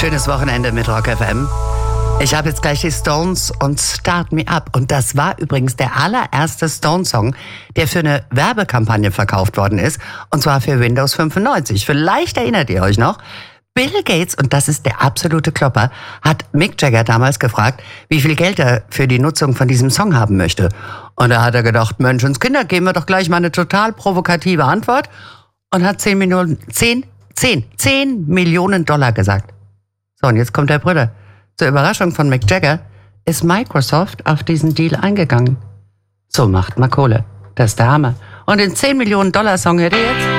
Schönes Wochenende mit Rock FM. Ich habe jetzt gleich die Stones und Start Me Up. Und das war übrigens der allererste Stones-Song, der für eine Werbekampagne verkauft worden ist. Und zwar für Windows 95. Vielleicht erinnert ihr euch noch. Bill Gates, und das ist der absolute Klopper, hat Mick Jagger damals gefragt, wie viel Geld er für die Nutzung von diesem Song haben möchte. Und da hat er gedacht, Menschenskinder, geben wir doch gleich mal eine total provokative Antwort. Und hat 10 Millionen Dollar gesagt. So, und jetzt kommt der Brüller. Zur Überraschung von Mick Jagger ist Microsoft auf diesen Deal eingegangen. So macht man Kohle. Das ist der Hammer. Und den 10 Millionen Dollar Song hört ihr jetzt?